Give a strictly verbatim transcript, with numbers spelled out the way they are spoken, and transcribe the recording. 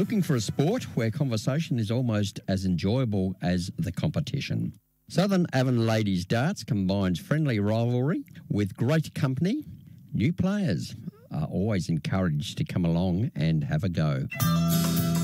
Looking for a sport where conversation is almost as enjoyable as the competition? Southern Avon Ladies Darts combines friendly rivalry with great company. New players are always encouraged to come along and have a go.